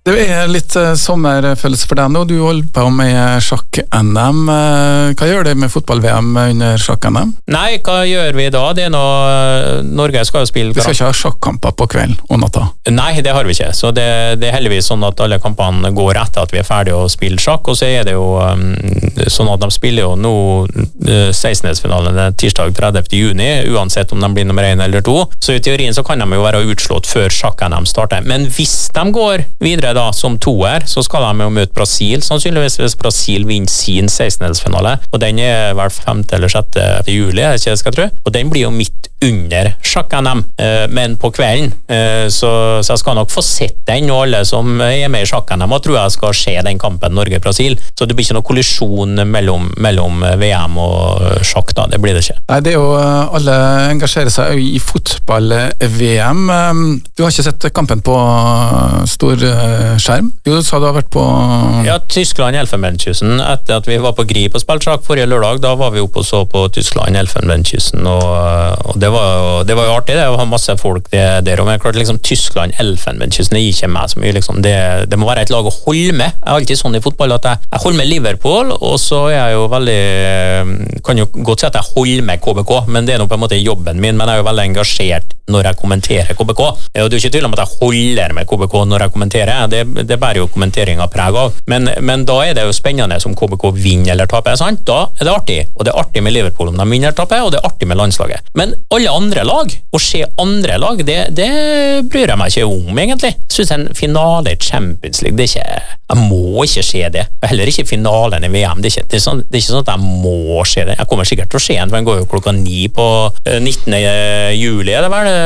Det litt sommerfølelse for deg nå, du holder på med sjakk-NM. Hva gjør det med fotball-VM under sjakk-NM? Nei, hva gjør vi da? Det Norge skal jo spille... Vi skal ikke ha sjakkamper på kvelden og natta? Nei, det har vi ikke. Så det heldigvis sånn at alle kampene går etter at vi ferdige å spille sjakk, og så det jo sånn at de spiller jo nå 16-finalen tirsdag 30. juni, uansett om de blir nummer 1 eller 2. Så i teorien så kan de jo være utslått før sjakk-NM starter. Men hvis de går videre da som toer, så skal de jo møte Brasil, sannsynligvis hvis Brasil vinner sin 16-finale, og den vel 5. eller 6. juli, ikke det skal jeg tro, og den blir jo midt under sjakk-NM, men på kvelden, så jeg skal nok få sett den, og alle som med i sjakk-NM, og tror jeg skal se den kampen Norge-Brasil, så det blir ikke noe kollisjon mellom VM og sjakk da, det blir det ikke. Nei, det jo, alle engasjerer seg i fotball-VM. Du har ikke sett kampen på stor skjerm? Jo, du sa du har vært på... Ja, Tyskland, Elfenbenskysten, etter at vi var på Grip og spilte sjakk forrige lørdag, da var vi oppe og så på Tyskland, Elfenbenskysten, og det var jo artig, det var masse folk der, og jeg klarte liksom Tyskland, Elfenbenskysten, det gir ikke meg så mye, liksom. Det må være et lag å holde med. Jeg alltid sånn i fotball at jeg holder med Liverpool, og så jeg jo veldig, kan jo godt si at jeg holder med KBK, men det nå på en måte jobben min, men jeg jo veldig engasjert når jeg kommenterer KBK, og det jo ikke tvil om at jeg holder med KBK når jeg kommenterer, det bærer jo kommentering av preg av, men da det jo spennende om KBK vinner eller taper, sant? Da det artig, og det artig med Liverpool om de vinner eller taper, og det artig med landslaget. Men alle andre lag, å se andre lag, det bryr jeg meg ikke om egentlig. Jeg synes en finale i Champions League, det ikke, jeg må ikke se det. Heller ikke finalen i VM, det ikke sånn at jeg må se det. Jeg kommer sikkert til å se den, for den går jo klokka 9 på 19. juli, det vel?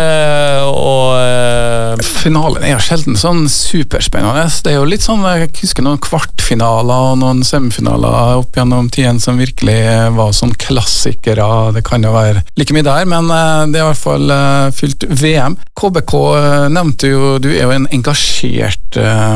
Og finalen jo sjelden sånn superspennende. Det jo litt sånn, jeg husker noen kvartfinaler og noen semifinaler opp gjennom tiden som virkelig var sånn klassikere. Det kan jo være like mye der, men det i hvert fall fylt VM. KBK nevnte jo, du jo en engasjert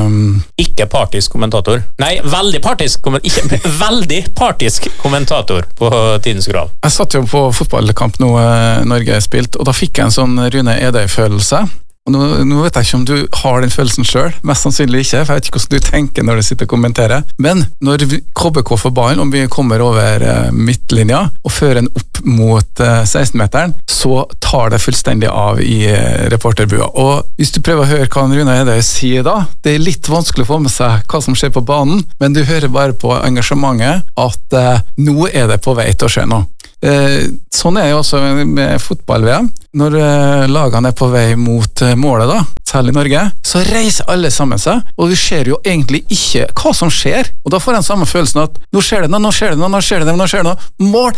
ikke partisk kommentator. Nei, veldig partisk veldig partisk kommentator på Tidens Grav. Jeg satt jo på fotballkamp nå Norge spilt, og da fikk jeg en sånn Rune Edøy-følelse. Og nå vet jeg ikke om du har den følelsen selv, mest sannsynlig ikke, for jeg vet ikke hvordan du tenker når du sitter og kommenterer. Men når KBK får ballen, om vi kommer over midtlinja og fører den opp mot 16-meteren, så tar det fullstendig av i reporterbua. Og hvis du prøver å høre hva Rune Edøy sier da, det litt vanskelig å få med seg hva som skjer på banen, men du hører bare på engasjementet at nå det på vei til å skje noe. Sånn jo også med fotball-VM. Når lagene på vei mot målet da, særlig i Norge, så reiser alle sammen seg, og vi ser jo egentlig ikke hva som skjer. Og da får jeg den samme følelsen at nå skjer det noe, mål!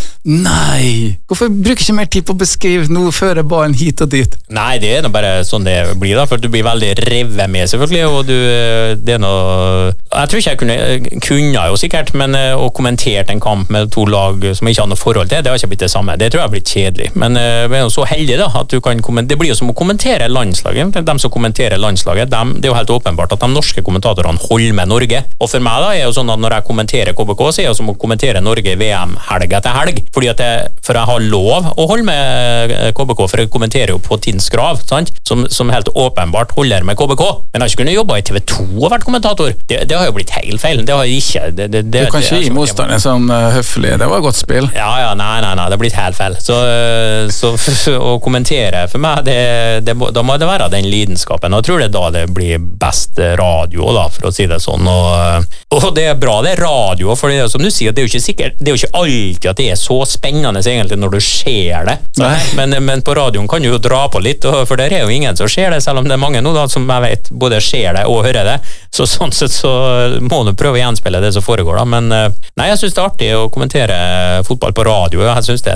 Nei! Hvorfor bruker ikke mer tid på å beskrive noe før ballen hit og dit? Nei, det nå bare sånn det blir da, for du blir veldig revet med selvfølgelig, og det noe... Jeg tror ikke jeg kunne jo sikkert, men å kommentere en kamp med to lag som ikke har noe forhold til, det har ikke blitt det samme. Det tror jeg har blitt kjedelig. Men jeg jo så heldig da, at du kan det blir jo som å kommentere landslaget. De som kommenterer landslaget, det jo helt åpenbart at de norske kommentatorene holder med Norge. Og for meg da jo sånn at når jeg kommenterer KBK, så det jo som å kommentere Norge i VM helg etter helg. For jeg har lov å holde med KBK, for jeg kommenterer jo på Tidens Grav, sant? Som helt åpenbart holder med KBK. Men jeg har ikke kunnet jobbe i TV 2 og vært kommentator. Det har jo blitt helt feil. Det har jeg ikke. Du kan ikke gi motstanderen sånn høflig. Det var godt spill. Ja, nei, det har blitt helt feil. Så å kommentere for meg, da må det være den lidenskapen, og jeg tror det da det blir best radio da, for å si det sånn, og det bra det radio, for det som du sier, det jo ikke sikkert, det jo ikke alltid at det så spennende egentlig når du ser det, men på radioen kan du jo dra på litt, for der jo ingen som ser det, selv om det mange nå da, som jeg vet, både ser det og hører det, så sånn sett så må du prøve å gjenspille det som foregår da, men nei, jeg synes det artig å kommentere fotball på radio, jeg synes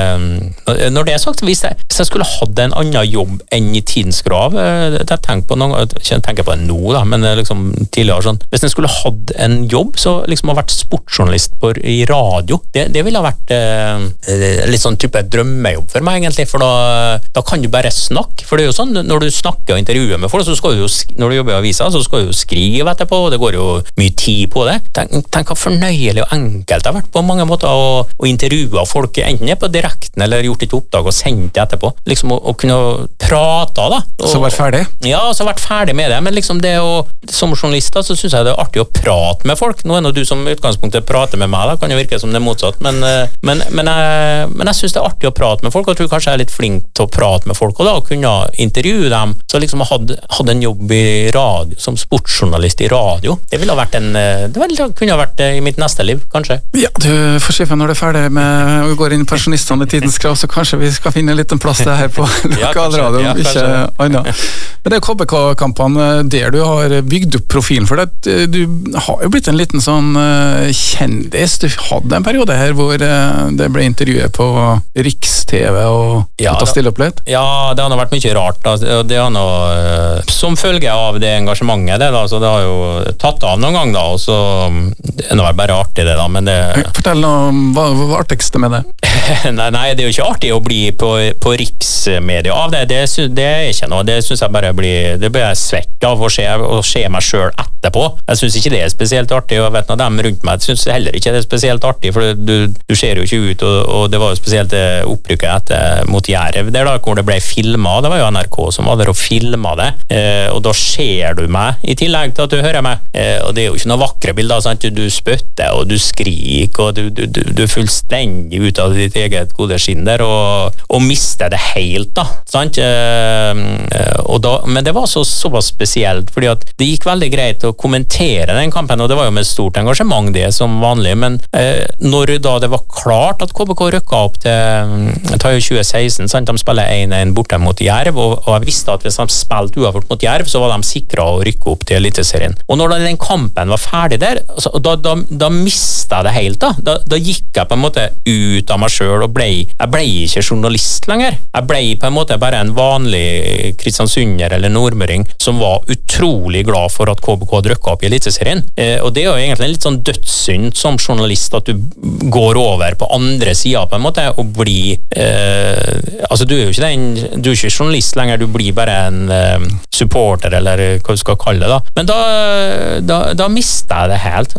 når det sagt, hvis jeg skulle hatt en annen jobb enn i Tidens Grav, jeg tenker på noe, ikke tenker på det nå da, men liksom tidligere sånn, hvis jeg skulle hatt en jobb, så liksom ha vært sportsjournalist i radio, det ville ha vært litt sånn type drømmejobb for meg egentlig, for da kan du bare snakke, for det jo sånn, når du snakker og intervjuer med folk, så skal du jo, når du jobber i avisa, så skal du jo skrive etterpå, og det går jo jo mye tid på det. Tenk hvor fornøyelig og enkelt det har vært på mange måter å intervjue folk, enten på direkten eller gjort et oppdag og sendt det etterpå. Liksom å kunne prate da. Så vært ferdig? Ja, så vært ferdig med det, men liksom det som journalist da, så synes jeg det er artig å prate med folk. Nå er det du som utgangspunktet prater med meg da, kan jo virke som det er motsatt, men jeg synes det er artig å prate med folk, og jeg tror kanskje jeg er litt flink til å prate med folk, og da å kunne intervjue dem, så liksom hadde en jobb i radio, som sportsjournalist i radio. Det kunne ha vært i mitt neste liv, kanskje. Ja, du får se når du er ferdig med å gå inn i pensjonistene i tidens krav, så kanskje vi skal finne en liten plass det her på lokalradio, ikke annet. Men det er KBK-kampene der du har bygd opp profilen for det. Du har jo blitt en liten sånn kjendis. Du hadde en periode her hvor det ble intervjuet på Riks-TV og ta stille opp litt. Ja, det har vært mye rart. Da. Det har som følge av det engasjementet, så det har jo tatt av noen gang da, og så det er bare artig det da, men det... Fortell noe om hva var artigste med det? Nei, det er jo ikke artig å bli på riksmedia av det. Det er ikke noe. Det synes jeg bare blir jeg svett av å se meg selv etterpå. Jeg synes ikke det er spesielt artig, og jeg vet noe, dem rundt meg synes heller ikke det er spesielt artig, for du ser jo ikke ut, og det var jo spesielt det opprykket mot Jerv, der da, hvor det ble filmet. Det var jo NRK som var der og filmet det, og da ser du meg, i tillegg til at du hører meg, og det er jo ikke noen vakre bilder, sant? Du spytter, og du skriker, og du er fullstendig ut av ditt eget gode skinn der, og mister det helt da, sant? Men det var såpass spesielt, fordi at det gikk veldig greit å kommentere den kampen, og det var jo med stort engasjement det som vanlig, men når da det var klart at KBK røkket opp til 2016, sant? De spiller 1-1 borte mot Jerv, og jeg visste at hvis de spilte uavgjort mot Jerv, så var de sikret å rykke opp til Eliteserien. Og når den kampen var ferdig der, da mistet jeg det helt da gikk jeg på en måte ut av meg selv, og jeg ble ikke journalist lenger. Jeg ble på en måte bare en vanlig kristiansunder eller nordmøring som var utrolig glad for at KBK hadde rykket opp i Eliteserien. Og det er jo egentlig en litt sånn dødssynd som journalist at du går over på andre siden på en måte og blir altså du er jo ikke du er ikke journalist lenger, du blir bare en supporter eller hva du skal kalle det da. Men da mistet jeg det helt.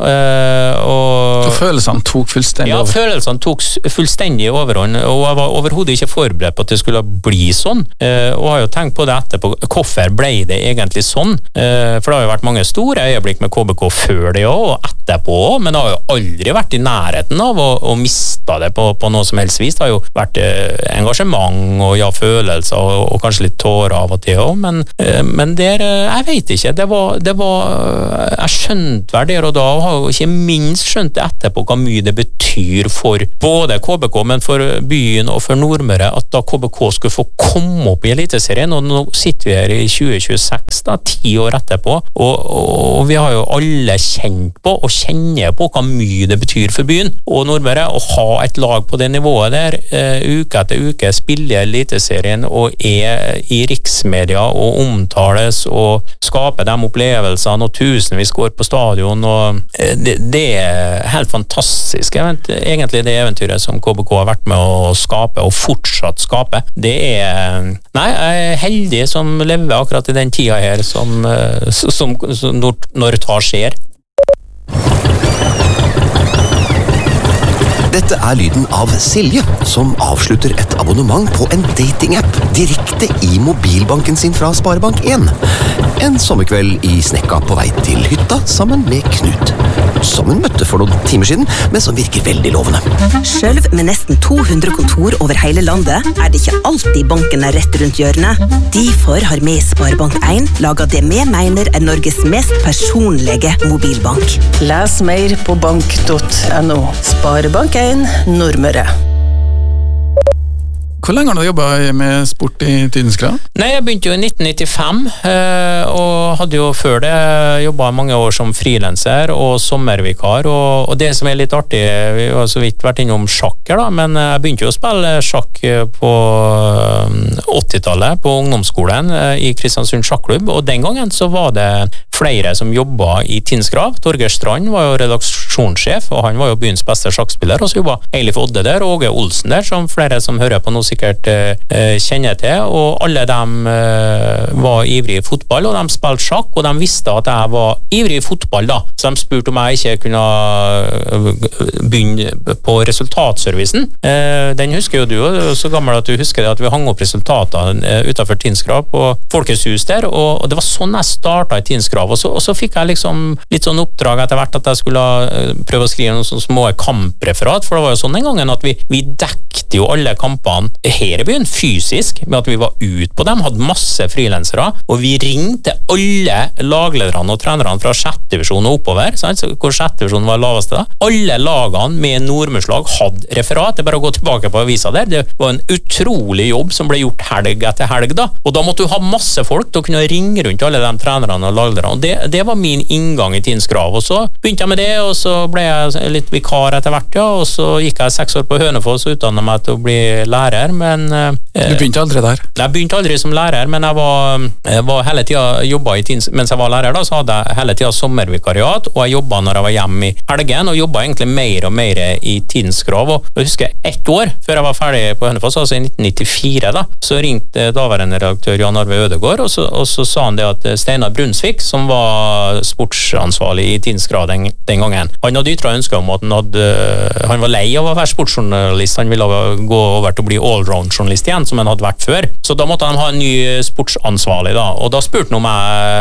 Og følelsene tok fullstendig over? Ja, følelsene tok fullstendig overhånd, og jeg var overhodet ikke forberedt på at det skulle bli sånn, og har jo tenkt på det etterpå, hvorfor ble det egentlig sånn? For det har jo vært mange store øyeblikk med KBK før det også, og etterpå, men det har jo aldri vært i nærheten av å miste det på noe som helst vis. Det har jo vært engasjement og følelser og kanskje litt tårer av og til også, men der, jeg vet ikke, det var jeg skjønte hver der og da, og har jo ikke minst skjønt det etterpå hva mye det betyr for både KBK, men for byen og for Nordmøre, at da KBK skulle få komme opp i Eliteserien, og nå sitter vi her i 2026 da, 10 år etterpå, og vi har jo alle kjent på og kjenner på hva mye det betyr for byen og Nordmøre, å ha et lag på det nivået der, uke etter uke, spille Eliteserien og i riksmedia og omtales og skape de opplevelsene, og tusenvis går på stadion, og det er helt fantastisk. Egentlig det eventyret som KBK har vært med å skape og fortsatt skape, det er jeg er heldig som lever akkurat i den tida her som når det skjer. Dette er lyden av Silje, som avslutter et abonnement på en dating-app direkte i mobilbanken sin fra Sparebank1. En sommerkveld i Snekka på vei til hytta sammen med Knut, som hun møtte for noen timer siden, men som virker veldig lovende. Selv med nesten 200 kontor over hele landet er det ikke alltid banken er rett rundt hjørnet. Derfor har vi i Sparebank1 laget det vi mener er Norges mest personlige mobilbank. Les mer på bank.no. Sparebank1 Nordmøre. Hvor lenge har du jobbet med sport i tidens krav? Nei, jeg begynte jo i 1995, og hadde jo før det jobbet mange år som freelancer og sommervikar, og det som er litt artig, vi har så vidt vært innom sjakk her da, men jeg begynte jo å spille sjakk på 80-tallet på ungdomsskolen i Kristiansund sjakklubb, og den gangen så var det flere som jobbet i tidens krav. Torger Strand var jo redaksjonssjef, og han var jo byens beste sjakkspiller, og så jobbet Eilif Odde der, og Åge Olsen der, som flere som hører på nå sikkert kjenner til, og alle dem var ivrige i fotball, og de spilte sjakk, og de visste at jeg var ivrig i fotball da, så de spurte om jeg ikke kunne begynne på resultatservicen. Den husker jo du, så gammel at du husker at vi hang opp resultatene utenfor Tinskrav på Folkets hus der, og det var sånn jeg startet i Tinskrav, og så fikk jeg liksom litt sånn oppdrag etter hvert at jeg skulle prøve å skrive noen sånne små kampreferat, for det var jo sånn en gang at vi dekte jo alle kampene her i byen fysisk, med at vi var ut på dem, hadde masse frilansere, og vi ringte alle laglederne og trenerne fra 6. divisjon og oppover, sant? Hvor 6. divisjon var laveste da. Alle lagene med nordmørslag hadde referat, det er bare å gå tilbake på avisa der, det var en utrolig jobb som ble gjort helg etter helg da, og da måtte du ha masse folk til å kunne ringe rundt alle de trenerne og laglederne, og det var min inngang i Tinskrav, og så begynte jeg med det, og så ble jeg litt vikar etter hvert, ja, og så gikk jeg 6 år på Hønefoss og utdannet meg til å bli lærer, men Du begynte aldri der? Jeg begynte aldri som lærer, men jeg var hele tiden jobbet i Tinskrav, mens jeg var lærer da, så hadde jeg hele tiden sommervikariat, og jeg jobbet når jeg var hjemme i helgen, og jobbet egentlig mer og mer i Tinskrav, og jeg husker 1 år før jeg var ferdig på Hønefoss, altså i 1994 da, så ringte daværende redaktør Jan Arve Ødegård, og så sa han det at Steinar Brunsvik, som var sportsansvarlig i Tinskrav den gangen, han hadde ytret ønske om at han var lei av å være sportsjournalist, han ville gå over til å bli allround-journalist igjen, som han hadde vært før, så da måtte han ha en ny sportsansvarlig da, og da spurte han om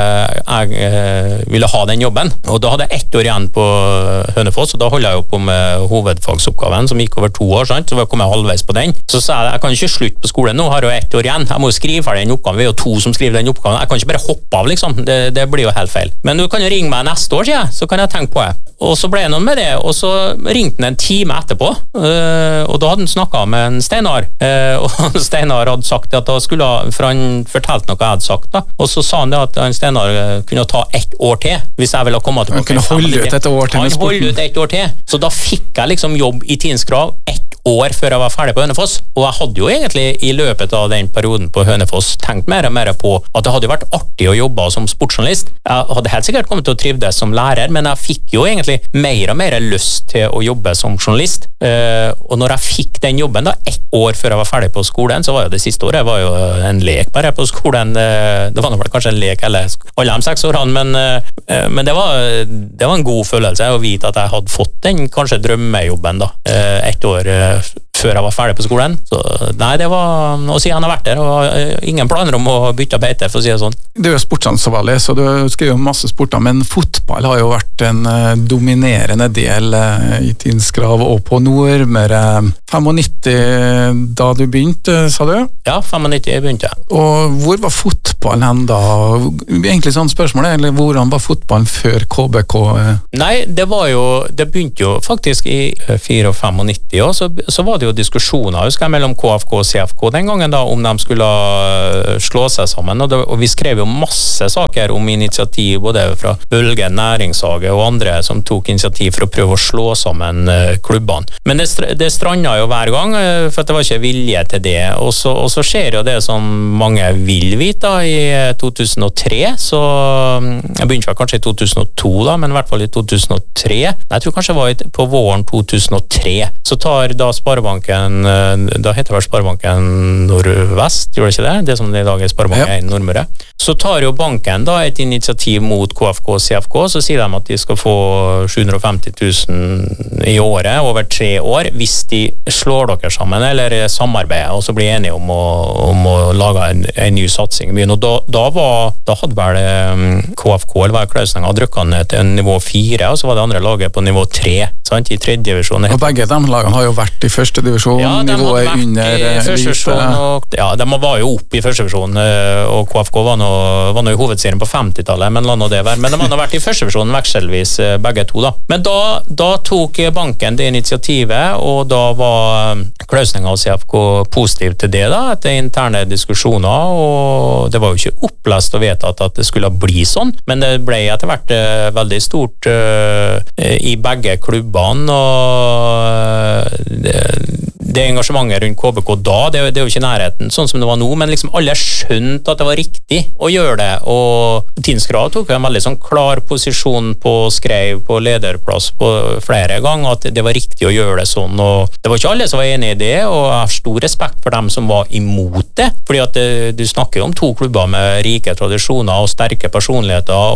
jeg ville ha den jobben, og da hadde jeg 1 år igjen på Hønefoss, og da holdt jeg jo på med hovedfagsoppgaven, som gikk over 2 år, sant? Så kom jeg halvveis på den, så sa jeg kan ikke slutte på skolen nå, har jeg 1 år igjen, jeg må jo skrive ferdig den oppgaven, vi er jo 2 som skriver den oppgaven, jeg kan ikke bare hoppe av liksom, det blir jo helt feil, men du kan jo ringe meg neste år, sier jeg, så kan jeg tenke på det, og så ble jeg noe med det, og så ringte han en time etterpå, og da hadde han snakket med en Steinar, og Steinar hadde sagt at da skulle, for han fortalte noe jeg hadde sagt da, og så sa han det at Steinar kunne ta 1 år til, hvis jeg ville komme tilbake. Han kunne holde ut 1 år til med sporten. Han holdt ut 1 år til, så da fikk jeg liksom jobb i Tinskrav 1 år før jeg var ferdig på Hønefoss, og jeg hadde jo egentlig i løpet av den perioden på Hønefoss tenkt mer og mer på at det hadde vært artig å jobbe som sportsjournalist. Jeg hadde helt sikkert kommet til å trivdes som lærer, men jeg fikk jo egentlig mer og mer lyst til å jobbe som journalist, og når jeg fikk den jobben da, 1 år før jeg var ferdig på skolen, så var jo det siste året var jo en lek bare på skolen, det var nok kanskje en lek alle de 6 årene, men det var en god følelse å vite at jeg hadde fått den kanskje drømmejobben da, 1 år før jeg var ferdig på skolen, så nei, det var å si han har vært der, og ingen planer om å bytte beite, for å si det sånn. Du er jo sportsansvarlig, så du skriver jo masse sporter, men fotball har jo vært en dominerende del i Tinskrav og på Nordmøre. 95 da du begynte, sa du? Ja, 95 begynte jeg. Og hvor var fotballen hen da? Egentlig sånn spørsmål er egentlig, hvordan var fotballen før KBK? Nei, det begynte jo faktisk i 94 og 95, så var det jo diskusjoner, husker jeg, mellom KFK og CFK den gangen da, om de skulle slå seg sammen, og vi skrev jo masse saker om initiativ, både fra Bølge, Næringshage og andre som tok initiativ for å prøve å slå sammen klubbene. Men det strandet jo hver gang, for at det var ikke vilje til det, og så skjer jo det som mange vil vite da, i 2003, så jeg begynte vel kanskje i 2002 da, men i hvert fall i 2003, jeg tror kanskje det var på våren 2003, så tar da Sparebanken, da heter vel Sparebanken Nordvest, gjør det ikke det? Det som i dag er Sparebanken i Nordmøre. Så tar jo banken da et initiativ mot KFK og CFK, så sier de at de skal få 750 000 i året over 3 år, hvis de slår dere sammen, eller samarbeider, og så blir enige om å lage en ny satsing i byen. Og da hadde vel KFK, eller hva Klausning, hadde rykket ned til nivå 4, og så var det andre laget på nivå 3, sant, i 3. divisjon. Og begge de lagene har jo vært i 1. divisjon, ja, nivået under ja, de var jo opp i 1. divisjon, og KFK var nå i hovedserien på 50-tallet, men la nå det være. Men de har nå vært i 1. divisjon vekselvis begge to da. Men da tok banken det initiativet, og da var Klausning og CFK positiv til det da, etter interne diskusjoner, og det var jo ikke opplest og vedtatt at det skulle bli sånn, men det ble etter hvert veldig stort i begge klubbene, og det engasjementet rundt KBK da, det er jo ikke nærheten sånn som det var nå, men liksom alle skjønte at det var riktig å gjøre det, og Tidens Krav tok en veldig sånn klar posisjon på skrev på lederplass på flere ganger at det var riktig å gjøre det sånn, og det var ikke alle som var enige i det, og jeg har stor respekt for dem som var imot det, fordi at du snakker jo om to klubber med rike tradisjoner og sterke personligheter,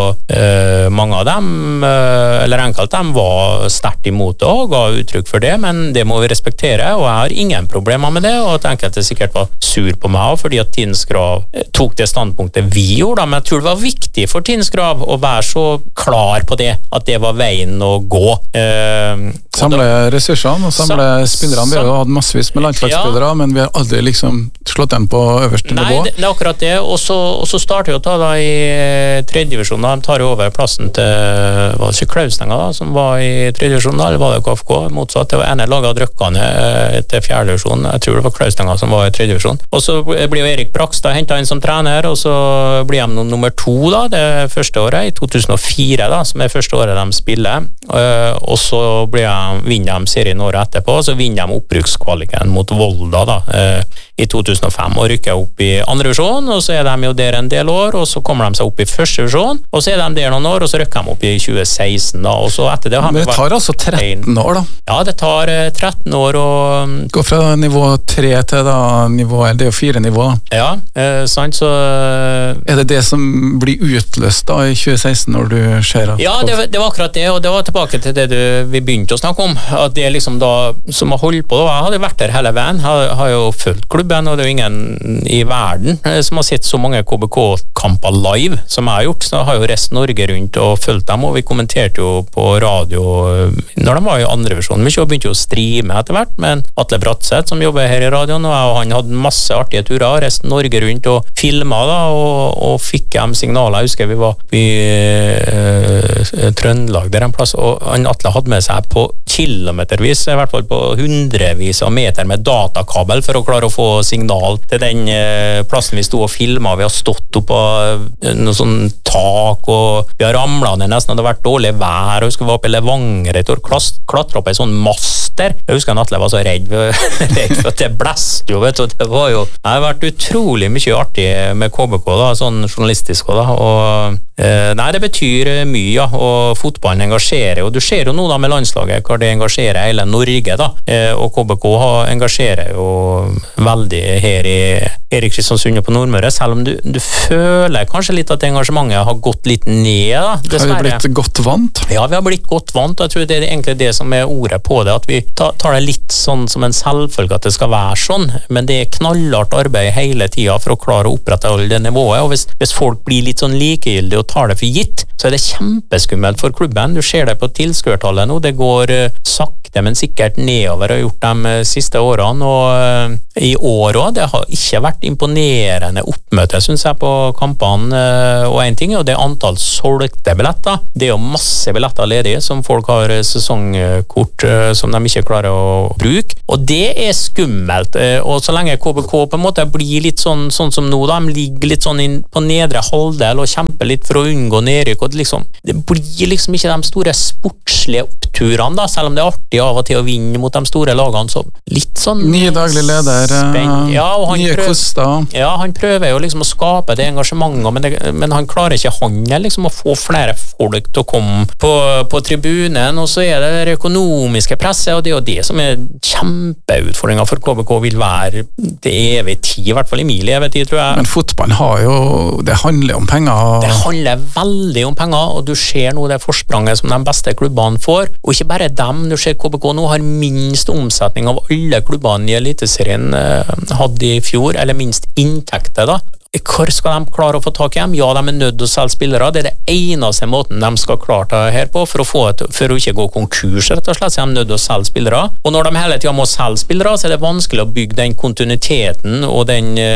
og mange av dem, eller enkelte av dem var sterkt imot det og ga uttrykk for det, men det må vi respektere, og jeg har ingen problemer med det, og at enkelte sikkert var sur på meg fordi at Tidens Krav tok det standpunktet vi gjorde, men jeg tror det var viktig for Tidens Krav å være så klar på det, at det var veien å gå. Samle ressursene og samle spillerne. Vi har jo hatt massevis med landslagsspillere, men vi har aldri liksom slått dem på øverste nivå. Nei, det er akkurat det, og så starter jo da i tredje divisjon, de tar jo over plassen til, var det ikke Klaustenga da, som var i tredje divisjon da, eller var det KFK, motsatt, det var ene laget Drøkkane til fjerde divisjon, jeg tror det var Klaustenga som var i tredje divisjon, og så blir jo Erik Brakstad hentet inn som trener, og så blir de nummer 2 da, det første året, i 2004 da, som er første året de spiller, og så vinner de serien året etterpå, og så vinner de oppbrukskvaliken mot Volda da, i 2005, og rykker opp i andre divisjon, og så er de jo der en del år, og så kommer de seg opp i første divisjon, og så er de der noen år, og så rykker de opp i 2016 da, og så etter det har men det tar altså 13 år da? Ja, det tar 13 år og... Gå fra nivå 3 til da nivå, det er jo 4 nivå da. Ja, sant, så... Er det det som blir utløst da i 2016 når du ser at... Ja, det var akkurat det, og det var tilbake til det vi begynte å snakke om, at det liksom da, som har holdt på da, jeg hadde vært der hele veien, har jo følt klubben, og det er jo ingen i verden som har sett så mange KBK-kamper live som jeg har gjort, så jeg har jo reist Norge rundt og følt dem, og vi kommenterte jo på radio når de var i andre divisjon. Vi begynte jo å streame etter hvert, men Atle Bratseth som jobber her i radioen, og han hadde masse artige turer, reist Norge rundt og filmet da, og fikk dem signaler. Jeg husker vi var i Trøndelag der en plass, og Atle hadde med seg på kilometervis, i hvert fall på hundrevis av meter med datakabel for å klare å få signal til den plassen vi stod og filmet. Vi har stått opp på noe sånn tak, og vi har ramlet ned nesten, og det har vært dårlig vær, og vi skulle være oppe i Levanger et år, klatre opp i sånn master. Jeg husker Atle var så redd for at det blæste jo, vet du, det var jo, det har vært utrolig mye artig med KBK da, sånn journalistisk da, og nei, det betyr mye, ja, og fotballen engasjerer, og du ser jo nå da med landslaget hva det engasjerer hele Norge da, og KBK engasjerer jo veldig her i Kristiansund og på Nordmøre, selv om du føler kanskje litt at engasjementet har gått litt ned da, dessverre. Har vi blitt godt vant? Ja, vi har blitt godt vant, og jeg tror det er egentlig det som er ordet på det, at vi tar det litt sånn som en selvfølge at det skal være sånn, men det er knallhardt arbeid hele tiden for å klare å opprettholde det nivået, og hvis folk blir litt sånn likegyldige og tar det for gitt, så er det kjempeskummelt for klubben. Du ser det på tilskuertallet nå, det går sakte, men sikkert nedover, og har gjort de siste årene, og i år også, det har ikke vært imponerende oppmøte, synes jeg, på kampene, og en ting er jo det antall solgte billetter, det er jo masse billetter ledige, som folk har sesongkort som de ikke klarer å bruke, og det er skummelt, og så lenge KBK på en måte blir litt sånn som nå, de ligger litt sånn inn på nedre halvdel og kjemper litt for å unngå nedrykk, og det blir liksom ikke de store sportslige oppturene da, selv om det er artig av og til å vinne mot de store lagene, så litt sånn nye daglig leder, ja, nye koster. Ja, han prøver jo liksom å skape det engasjementet, men han klarer ikke liksom å få flere folk til å komme på tribunen, og så er det det økonomiske presset, og det er jo det som er kjempeutfordringen for KBK vil være det evige tid, i hvert fall i min levetid, tror jeg. Men fotballen har jo, det handler om penger. Det handler veldig om penger, og du ser nå det forspranget som de beste klubbene får, og ikke bare dem, du ser KBK nå har minst omsetning av alle klubbene i Eliteserien hadde i fjor, eller minst inntekter da. Hvor skal de klare å få tak i dem? Ja, de er nødt til å selge spillere. Det er det eneste måten de skal klare det her på, for å ikke gå konkurs, rett og slett, så er de nødt til å selge spillere. Og når de hele tiden må selge spillere, så er det vanskelig å bygge den kontinuiteten og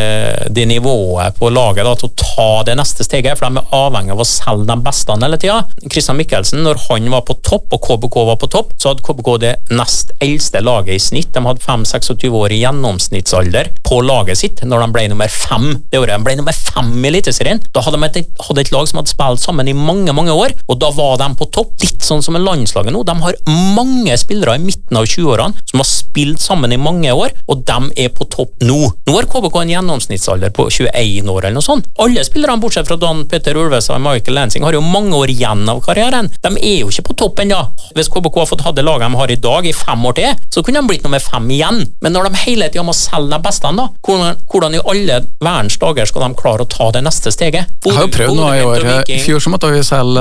det nivået på laget da, til å ta det neste steget, for de er avhengig av å selge de beste hele tiden. Christian Michelsen, når han var på topp, og KBK var på topp, så hadde KBK det nest eldste laget i snitt. De hadde 5-26 år i gjennomsnittsalder på laget sitt, når de ble nummer 5 det året de ble nummer 5 i Eliteserien. Da hadde de et lag som hadde spilt sammen i mange, mange år, og da var de på topp, litt sånn som en landslaget nå. De har mange spillere i midten av 20-årene som har spilt sammen i mange år, og de på topp nå. Nå har KBK en gjennomsnittsalder på 21 år eller noe sånt. Alle spillerne, bortsett fra Dan Petter Ulvestad og Michael Lansing, har jo mange år igjen av karrieren. De jo ikke på toppen da. Hvis KBK har fått ha det laget de har i dag i 5 år til, så kunne de blitt nummer 5 igjen. Men når de hele tiden må selge de beste da, hvordan i alle verdens dager skal de klare å ta det neste steget? Jeg har jo prøvd nå i år. I fjor så måtte vi selge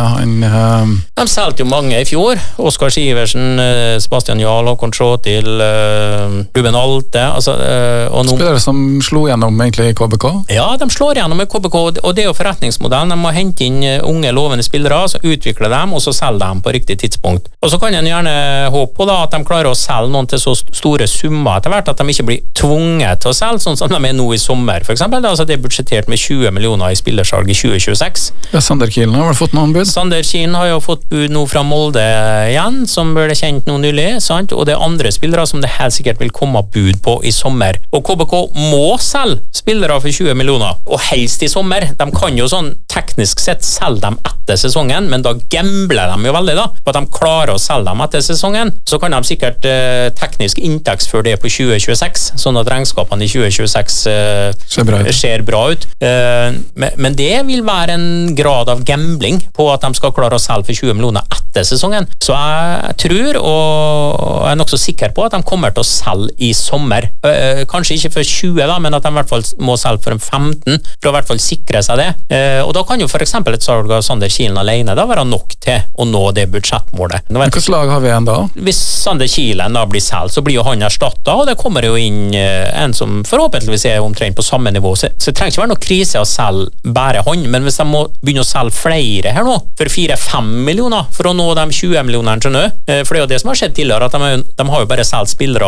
De selgte jo mange i fjor. Oskar Siversen, Sebastian Jarl, Håkon Sjåtil, Ruben Alte, og spillere som slo gjennom egentlig i KBK? Ja, de slår gjennom i KBK, og det jo forretningsmodellen. De må hente inn unge lovende spillere, så utvikle dem, og så selge dem på riktig tidspunkt. Og så kan en gjerne håpe på da, at de klarer å selge noen til så store summer etter hvert, at de ikke blir tvunget til å selge, sånn som de nå i sommer, for eksempel. Altså, det budsjettert med 20 millioner i spillersalg i 2026. Ja, Sander Kielen har vel fått noen bud? Sander Kielen har jo fått bud nå fra Molde igjen, som ble kjent nå nylig, sant? Og det andre spillere som det helt sikkert vil komme bud på i sommer. Og KBK må selge spillere for 20 millioner, og helst i sommer. De kan jo sånn teknisk sett selge dem etter sesongen, men da gambler de jo veldig da, på at de klarer å selge dem etter sesongen. Så kan de sikkert teknisk inntektsføre det på 2026, sånn at regnskapene i 2026 ser bra ut. Men det vil være en grad av gambling på at de skal klare å selge for 20 millioner etter sesongen. Så jeg tror, og jeg nok så sikker på, at de kommer til å selge i sommer. Kanskje ikke for 20 da, men at de i hvert fall må selge for en 15, for å i hvert fall sikre seg det. Og da kan jo for eksempel et salg av Sander Kielen alene da være nok til å nå det budsjettmålet. Hvilket lag har vi igjen da? Hvis Sander Kielen da blir solgt, så blir jo han erstattet, og det kommer jo inn en som forhåpentligvis omtrent på samme nivå. Så det trenger ikke være noe krise å selge bare han, men hvis de må begynne å selge flere her nå, for 4-5 millioner, for å nå de 20 millionerne til nå, for det er jo det som har skjedd tidligere, at de har jo bare solgt spillere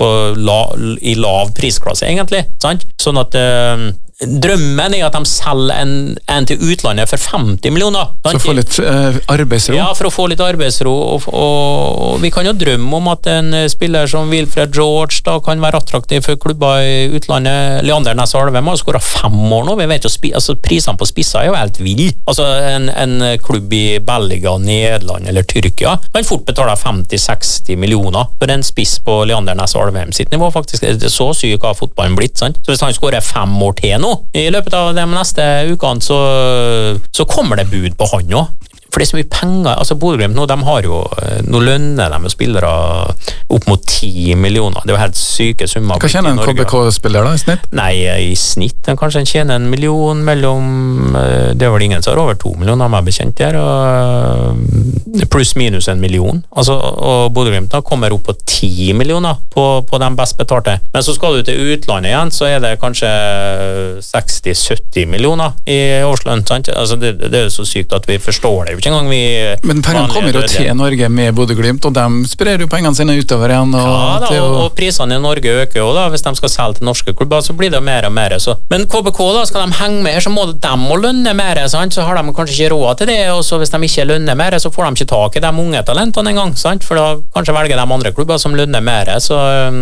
i lav prisklasse, egentlig, sant? Sånn at drømmen at de selger en til utlandet for 50 millioner. Så få litt arbeidsro? Ja, for å få litt arbeidsro, og vi kan jo drømme om at en spiller som Wilfred George da kan være attraktiv for klubber i utlandet. Leander Næss Alvheim har skåret 5 år nå. Vi vet jo, prisene på spisser jo helt vill. Altså, en klubb i Belgia, Nederland eller Tyrkia kan fort betale 50-60 millioner for en spiss på Leander Næss Alvheim sitt nivå, faktisk. Det så syk av fotballen blitt, sant? Så hvis han skårer 5 år til nå, i løpet av de neste ukene, så kommer det bud på han nå. For det er så mye penger, altså Bodø/Glimt nå, de har jo, nå lønner de spillere opp mot 10 millioner, det er jo helt syke summer. Hva tjener en KBK-spiller da, i snitt? Nei, i snitt, kanskje en tjener 1 million mellom, det er vel ingen som har over 2 millioner av meg bekjent der, og pluss minus 1 million, altså, og Bodø/Glimt da kommer opp på 10 millioner på de best betalte. Men så skal du til utlandet igjen, så er det kanskje 60-70 millioner i årslønn, sant? Altså, det er jo så sykt at vi forstår det jo ikke engang. Men pengene kommer jo til Norge med Bodø/Glimt, og de sprer jo pengene sine utover igjen. Og prisene i Norge øker jo da, hvis de skal selge til norske klubber, så blir det mer og mer. Så. Men KBK da, skal de henge med her, så må de lønne mer, sant? Så har de kanskje ikke råd til det, og så hvis de ikke lønner mer, så får de ikke tak i de unge talentene en gang, sant? For da kanskje velger de andre klubber som lønner mer, så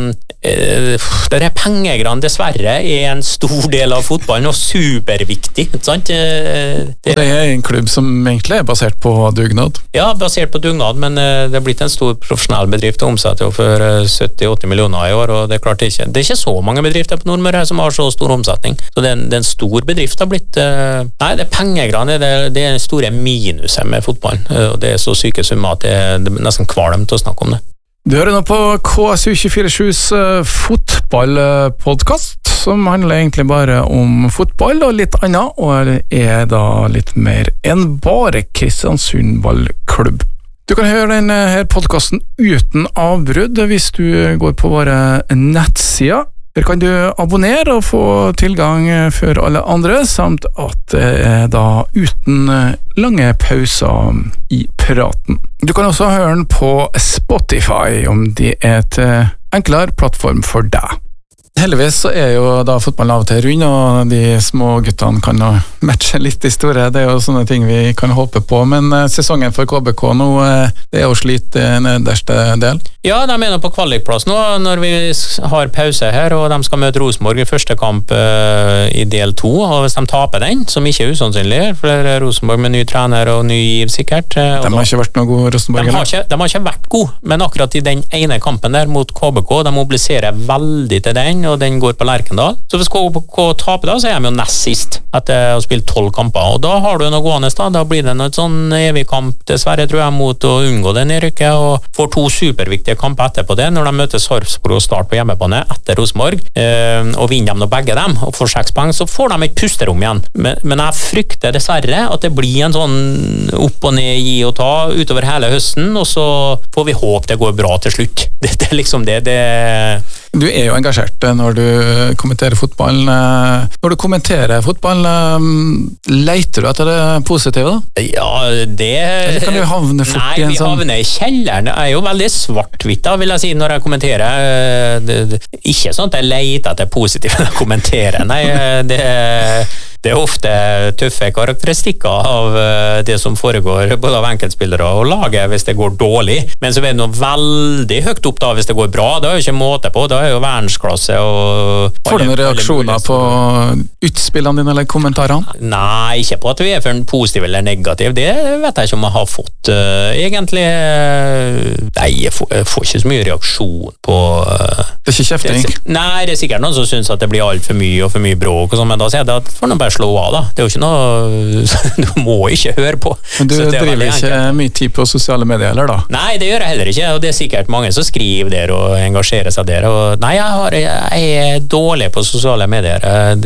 det er pengegrann dessverre er en stor del av fotballen, og superviktig, sant? Og det er en klubb som egentlig er basert på dugnad? Ja, basert på dugnad, men det er blitt en stor profesjonell bedrift og omsetter jo for 70-80 millioner i år, og det er klart det er ikke så mange bedrifter på Nordmøre som har så stor omsetning, så det er en stor bedrift har blitt, nei, det er pengegrann, det er store minuset med fotballen, og det er så syke summer at det er nesten kvalmt til å snakke om det. Du hører nå på KSU247s fotballpodcast, som handler egentlig bare om fotball og litt annet, og er da litt mer enn bare Kristiansund ballklubb. Du kan høre denne podcasten uten avbrudd hvis du går på våre nettsider. Her kan du abonnere og få tilgang før alle andre, samt at det er da uten lange pauser i praten. Du kan også høre den på Spotify, om det er et enklere plattform for deg. Heldigvis så jo da fotballen av og til rund, og de små guttene kan jo matche litt de store. Det jo sånne ting vi kan håpe på, men sesongen for KBK nå, det jo slitt i nederste del. Ja, de nå på kvalikplass nå, når vi har pause her, og de skal møte Rosenborg i første kamp i del 2, og hvis de taper den, som ikke usannsynlig, for Rosenborg med ny trener og ny giv sikkert. De har ikke vært noe god, Rosenborg? De har ikke vært god, men akkurat i den ene kampen der mot KBK, de mobiliserer veldig til den, og den går på Lerkendal. Så hvis KBK taper da, så de jo nest sist etter å spille 12 kamper, og da har du noe gående da blir det noe sånn evig kamp, dessverre tror jeg, mot å unngå det nedrykket, og får 2 superviktige kamper etterpå det, når de møter Sarpsborg og Start på hjemmebane etter Rosenborg, og vinner de nå begge dem, og får 6 poeng, så får de et pusterom igjen. Men jeg frykter dessverre at det blir en sånn opp og ned, gi og ta utover hele høsten, og så får vi håpe det går bra til slutt. Det liksom det. Du jo engasjert når du kommenterer fotball. Når du kommenterer fotball, leter du etter det positive da? Ja, det... Eller kan du havne fort i en sånn... Nei, vi havner i kjelleren. Jeg jo veldig svart-hvitt da, vil jeg si, når jeg kommenterer. Ikke sånn at jeg leter etter positive når jeg kommenterer. Nei, det ofte tøffe karakteristikker av det som foregår både av enkeltspillere og laget hvis det går dårlig, men så det noe veldig høyt opp da hvis det går bra. Det jo ikke måte på, det jo verdensklasse og... Får du noen reaksjoner på utspillene dine eller kommentarene? Nei, ikke på at vi for en positiv eller negativ, det vet jeg ikke om jeg har fått egentlig. Nei, jeg får ikke så mye reaksjon på... Det ikke kjefting? Nei, det sikkert noen som synes at det blir alt for mye og for mye bråk og sånn, men da sier jeg at for noen bare slå av da. Det jo ikke noe du må ikke høre på. Men du driver ikke mye tid på sosiale medier, eller da? Nei, det gjør jeg heller ikke, og det sikkert mange som skriver der og engasjerer seg der, og nei, jeg dårlig på sosiale medier.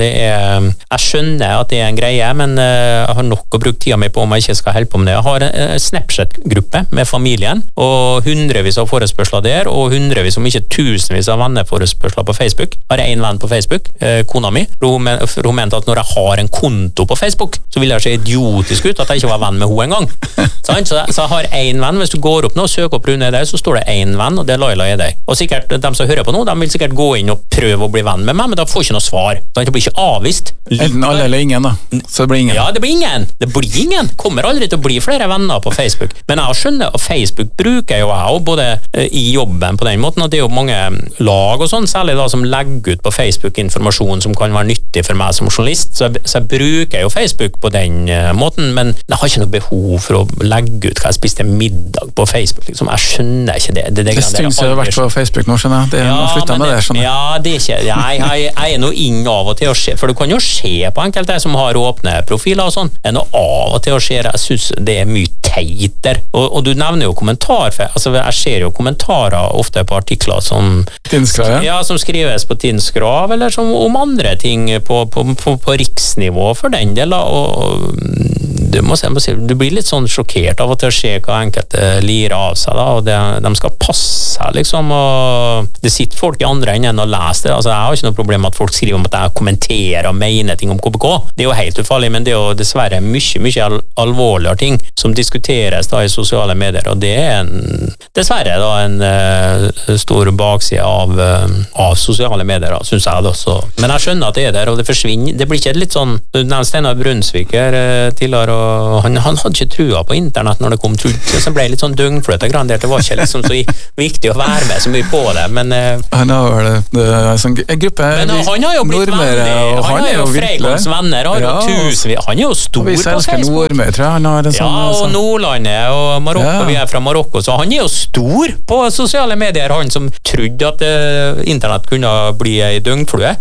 Jeg skjønner at det en greie, men jeg har nok å bruke tida mi på om jeg ikke skal hjelpe om det. Jeg har en Snapchat-gruppe med familien, og hundrevis av forespørsler der, og hundrevis, om ikke tusenvis av venneforespørsler på Facebook. Jeg har en venn på Facebook, kona mi, hun mente at når jeg har en konto på Facebook, så vil jeg se idiotisk ut at jeg ikke var venn med henne en gang. Så jeg har en venn, hvis du går opp nå og søker opp Rune Edøy, så står det en venn, og det Laila Edøy. Og sikkert, de som hører på nå, de vil sikkert gå inn og prøve å bli venn med meg, men da får jeg ikke noe svar. Det blir ikke avvist. Enten alle eller ingen da, så det blir ingen. Ja, det blir ingen. Kommer aldri til å bli flere venner på Facebook. Men jeg skjønner, og Facebook bruker jo jeg også, både i jobben på den måten, og det jo mange lag og sånn, særlig da som legger ut på Facebook informasjon som kan være nyttig for meg som journalist, så jeg bruker jo Facebook på den måten, men jeg har ikke noe behov for å legge ut hva jeg spiste middag på Facebook, liksom. Jeg skjønner ikke det. Det synes jeg har vært på Facebook nå, skjønner jeg. Nå flyttet med det, skjønner jeg. Ja, det ikke, jeg noe inn av og til å se, for du kan jo se på enkelte som har åpne profiler og sånn, noe av og til å se, jeg synes det mye teit der, og du nevner jo kommentar, altså jeg ser jo kommentarer ofte på artikler som Tinskrav, ja, som skrives på Tinskrav, eller som om andre ting på riksnivå for den del, og du blir litt sånn sjokkert av å se hva enkelte lirer av seg da, og de skal passe liksom, og det sitter folk i andre enden og leser det. Altså, jeg har ikke noe problem med at folk skriver om at jeg kommenterer og mener ting om KBK, det jo helt ufarlig, men det jo dessverre mye alvorligere ting som diskuteres da i sosiale medier, og det dessverre da en stor bakside av sosiale medier, synes jeg da, så. Men jeg skjønner at det der, og det forsvinner, det blir ikke litt sånn, du nevnte Steinar Brunsviker tidligere, og han hadde ikke trua på internett når det kom til, så det ble litt sånn døgnfløte grann der, det var ikke liksom så viktig å være med så mye på det, men han har en sånn gruppe, men han har jo blitt venner, han har jo Freigons venner, han jo stor på Facebook, Nordmøre, tror jeg, han har en sånn, og Nordlandet og Marokko, vi fra Marokko, så han jo stor på sosiale medier, han som trodde at internett kunne bli en døgnflue,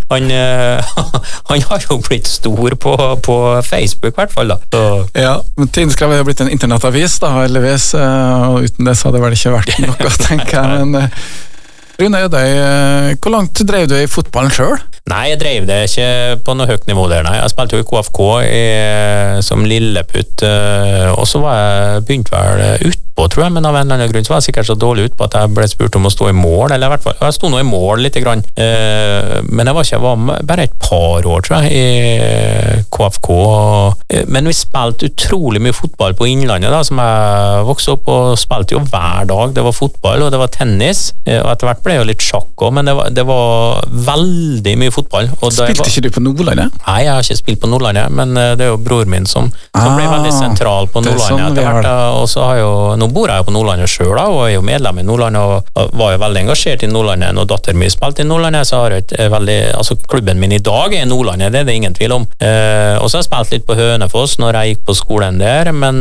han har jo blitt stor på Facebook i hvert fall da. Så. Ja, men Tinskrav har jo blitt en internettavis da, heldigvis, og uten det så hadde det vel ikke vært noe, tenker jeg, men Rune Edøy, hvor langt drev du i fotballen selv? Nei, jeg drev det ikke på noe høyt nivå der, nei. Jeg spilte jo i KFK som lilleputt, og så var jeg begynt vel utpå, tror jeg, men av en eller annen grunn så var jeg sikkert så dårlig utpå at jeg ble spurt om å stå i mål, eller i hvert fall, jeg sto nå i mål litt grann, men jeg var bare et par år, tror jeg, i KFK, men vi spilte utrolig mye fotball på Innlandet da, som jeg vokste opp og spilte jo hver dag. Det var fotball og det var tennis, og etter hvert ble det jo litt sjakk også, men det var veldig mye fotball. Og Spilte ikke du på Nordlandet? Nei, jeg har ikke spilt på Nordlandet, men det er jo bror min som ble veldig sentral på Nordlandet etter hvert, og så har jo, nå bor jeg jo på Nordlandet selv da, og er jo medlem i Nordlandet, og var jo veldig engasjert i Nordlandet. Når datter min spilte i Nordlandet, så har jeg altså klubben min i dag er Nordlandet, det er det ingen tvil om. Og så har jeg spilt litt på Hønefoss når jeg gikk på skolen der, men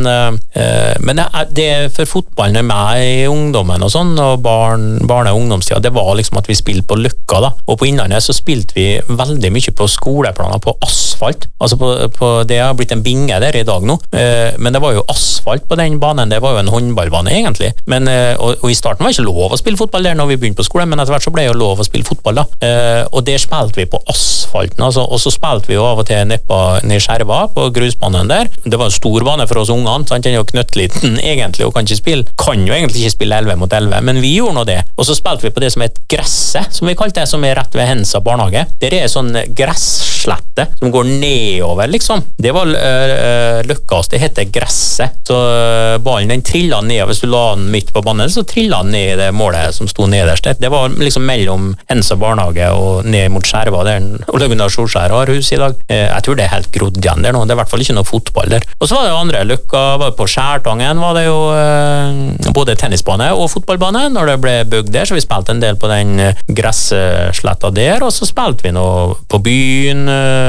det for fotballen med meg i ungdommen og sånn, og barne- og ungdomstida, det var liksom at vi spilte på Løkka da, og på Innlandet så spilte vi veldig mye på skoleplaner på asfalt, altså på det har blitt en binge der i dag nå, men det var jo asfalt på den banen, det var jo en håndballbane egentlig, men, og i starten var det ikke lov å spille fotball der når vi begynte på skolen, men etter hvert så ble det jo lov å spille fotball da, og der spilte vi på asfalten, altså, og så spilte vi jo av og til ned i Skjerva på grusbanen der, det var en stor bane for oss ungene, sant? Den er jo knøttliten egentlig, og kan jo egentlig ikke spille 11 mot 11, men vi gjorde nå det, og så spilte vi på det som er et gresset, som vi kalte det, som er rett ved Hensa barnehage, der er sånn gresslette som går nedover liksom, det var Løkkas, det heter gresset, så ballen den trillet ned, hvis du la den midt på banen, så trillet den ned i det målet som stod nederst, det var liksom mellom Hensa barnehage og ned mot Skjerva, der Ole Gunnar Solskjær har hus i dag, jeg tror det er helt grodd igjen der nå, det er i hvert fall ikke noe fotball der, og så var det jo andre, Løkka var på Skjærtangen, var det jo både tennisbane og fotballbane, når det ble bygd der, så vi spilte en del på den gressletta der, og så spilte vi nå på byen,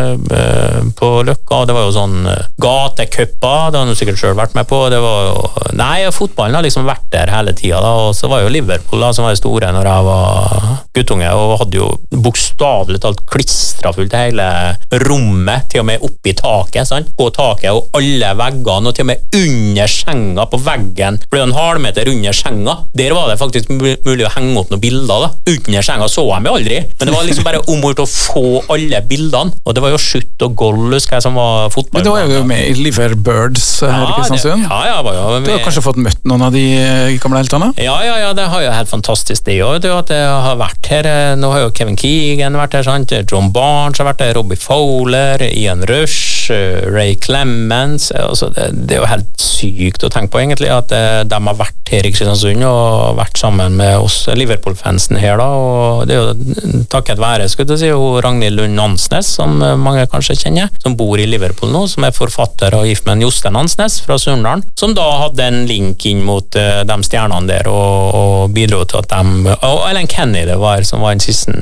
på Løkka, og det var jo sånn gatekupper, det har du sikkert selv vært med på, det var jo, nei, fotballen har liksom vært der hele tiden da, og så var jo Liverpool da, som var store når jeg var guttunge, og hadde jo bokstavelig talt klistrafullt hele rommet, til og med opp i taket, sant? På taket og alle veggene, og til og med under senga på veggen, ble det en halvmeter under senga, der var det faktisk mulig å henge opp noen bilder da, under senga så jeg meg aldri, men det var liksom bare omgjort å få alle bildene, og det var jo Schutt og Goll, husker jeg, som var fotball. Men du var jo med i Liverbirds her i Kristiansund. Ja, var jo med. Du har kanskje fått møtt noen av de gamle heltene? Ja, det har jo helt fantastisk det jo, at jeg har vært her, nå har jo Kevin Keegan vært her, sant? John Barnes har vært her, Robbie Fowler, Ian Rush, Ray Clemens, altså det er jo helt sykt å tenke på egentlig, at de har vært her i Kristiansund og vært sammen med oss Liverpool-fansen her da, og det er jo takket være, skulle jeg si, og Ragnhild Lund Ansnes, som mange kanskje kjenner, som bor i Liverpool nå, som er forfatter og gift med Jostein Ansnes fra Sundland, som da hadde en link inn mot de stjernene der, og bidro til at og Ellen Kenny det var, som var den siste,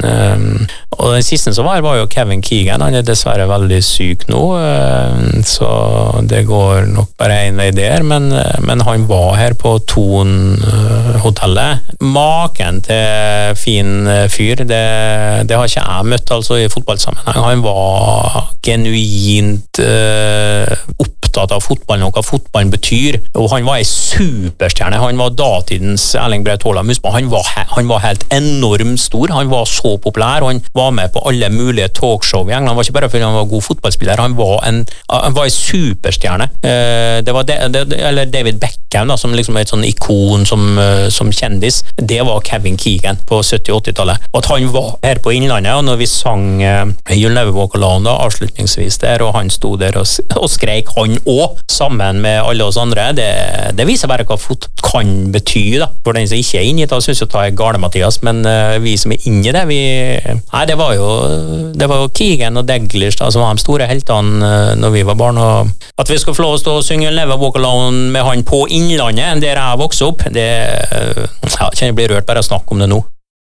og den siste som var jo Kevin Keegan, han er dessverre veldig syk nå, så det går nok bare en vei der, men han var her på Thon hotellet. Maken til fin fyr, det har ikke jeg møtt altså i fotballsammenheng. Han var genuint opptatt av fotballen og hva fotballen betyr, og han var en superstjerne. Han var datidens Erling Braut Haaland. Han var helt enormt stor, han var så populær, og han var med på alle mulige talkshow i England. Han var ikke bare fordi han var god fotballspiller, han var en superstjerne. Det var eller David Beckham da, som liksom er et sånn ikon som kjendis. Det var Kevin Keegan på 70-80-tallet. Og at han var her på Innlandet, og når vi sang You'll Never Walk Alone da, avslutningsvis der, og han sto der og skrek han også, sammen med alle oss andre, det viser bare hva fot kan bety da. For den som ikke er inne i det, synes jeg ta er gale, Mathias, men vi som er inne i det, det var jo Keegan og Daglish da, som var de store heltene når vi var barn, og at vi skal få lov til å synge You'll Never Walk Alone med han på Innlandet, der jeg vokste opp, det kjenner jeg blir rørt bare å snakke om det nå.